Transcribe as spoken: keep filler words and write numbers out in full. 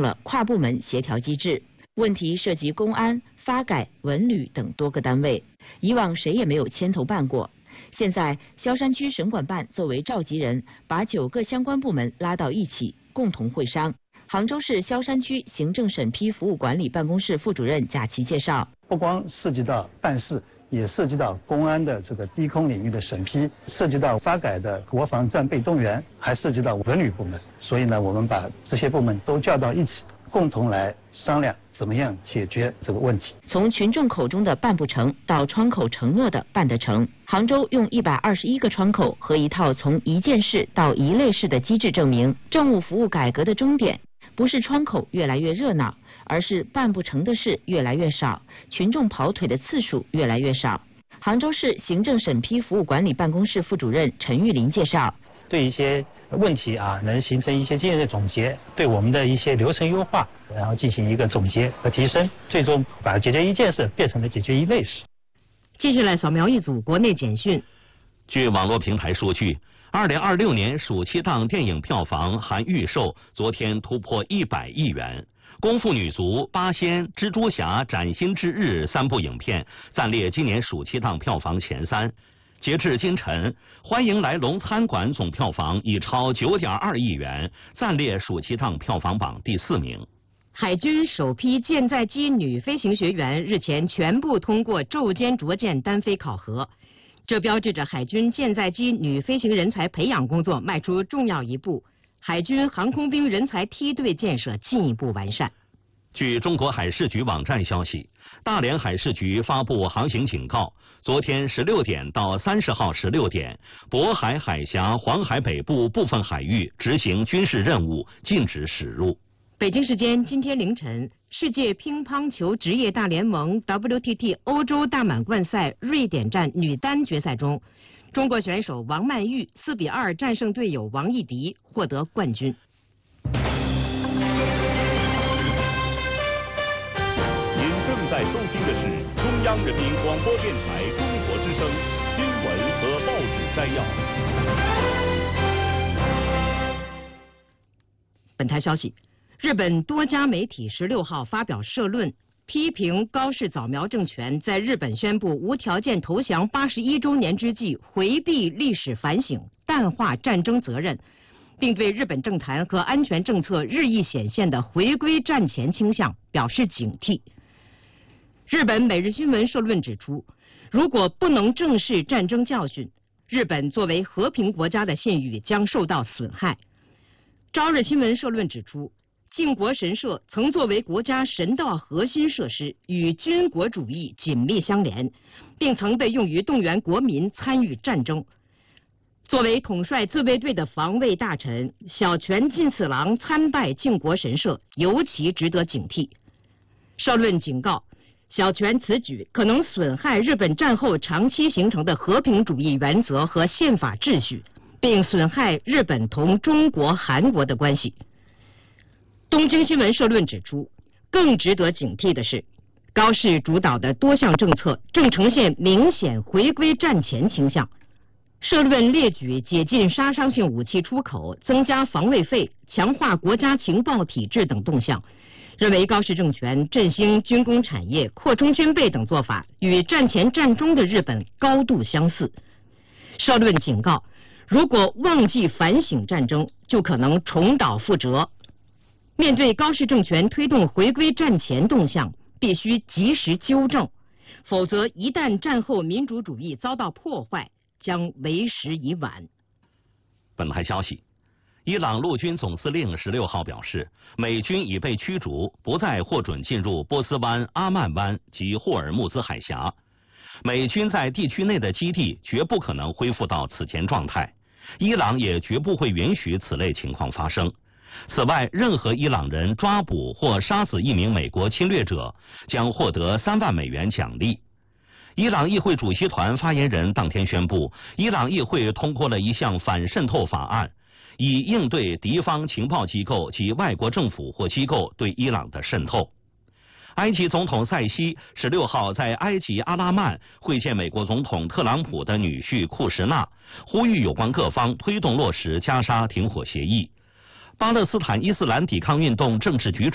了跨部门协调机制。问题涉及公安、发改、文旅等多个单位，以往谁也没有牵头办过。现在萧山区省管办作为召集人，把九个相关部门拉到一起，共同会商。杭州市萧山区行政审批服务管理办公室副主任贾琦介绍， 不光涉及到办事，也涉及到公安的这个低空领域的审批，涉及到发改的国防战备动员，还涉及到文旅部门。所以呢，我们把这些部门都叫到一起，共同来商量怎么样解决这个问题。 从群众口中的办不成到窗口承诺的办得成，杭州用一百二十一个窗口和一套从一件事到一类事的机制证明，政务服务改革的终点不是窗口越来越热闹，而是办不成的事越来越少，群众跑腿的次数越来越少。杭州市行政审批服务管理办公室副主任陈玉林介绍， 对一些问题啊，能形成一些经验的总结，对我们的一些流程优化，然后进行一个总结和提升，最终把解决一件事变成了解决一类事。 接下来扫描一组国内简讯。 据网络平台数据，二零二六年暑期档电影票房含预售昨天突破一百亿元。功夫女足、八仙、蜘蛛侠、崭新之日三部影片暂列今年暑期档票房前三。截至今晨，欢迎来龙餐馆总票房已超九点二亿元，暂列暑期档票房榜第四名。 海军首批舰载机女飞行学员日前全部通过昼间着舰单飞考核，这标志着海军舰载机女飞行人才培养工作迈出重要一步，海军航空兵人才梯队建设进一步完善。 据中国海事局网站消息，大连海事局发布航行警告，昨天十六点到三十号十六点，渤海海峡、黄海北部部分海域执行军事任务，禁止驶入。 北京时间今天凌晨，世界乒乓球职业大联盟 W T T 欧洲大满贯赛瑞典站女单决赛中，中国选手王曼玉四比二战胜队友王艺迪，获得冠军。 您正在收听的是中央人民广播电台中国之声新闻和报纸摘要。 本台消息，日本多家媒体十六号发表社论，批评高市早苗政权在日本宣布无条件投降八十一周年之际，回避历史反省，淡化战争责任，并对日本政坛和安全政策日益显现的回归战前倾向表示警惕。日本每日新闻社论指出，如果不能正视战争教训，日本作为和平国家的信誉将受到损害。朝日新闻社论指出，靖国神社曾作为国家神道核心设施，与军国主义紧密相连，并曾被用于动员国民参与战争。作为统帅自卫队的防卫大臣小泉进次郎参拜靖国神社，尤其值得警惕。社论警告，小泉此举可能损害日本战后长期形成的和平主义原则和宪法秩序，并损害日本同中国、韩国的关系。东京新闻社论指出，更值得警惕的是，高市主导的多项政策正呈现明显回归战前倾向。社论列举解禁杀伤性武器出口、增加防卫费、强化国家情报体制等动向，认为高市政权振兴军工产业、扩充军备等做法与战前战中的日本高度相似。社论警告，如果忘记反省战争，就可能重蹈覆辙。面对高市政权推动回归战前动向，必须及时纠正，否则一旦战后民主主义遭到破坏，将为时已晚。 本台消息，伊朗陆军总司令十六号表示，美军已被驱逐，不再获准进入波斯湾、阿曼湾及霍尔木兹海峡。美军在地区内的基地绝不可能恢复到此前状态，伊朗也绝不会允许此类情况发生。此外，任何伊朗人抓捕或杀死一名美国侵略者，将获得三万美元奖励。伊朗议会主席团发言人当天宣布，伊朗议会通过了一项反渗透法案，以应对敌方情报机构及外国政府或机构对伊朗的渗透。埃及总统塞西十六号在埃及阿拉曼会见美国总统特朗普的女婿库什纳，呼吁有关各方推动落实加沙停火协议。巴勒斯坦伊斯兰抵抗运动政治局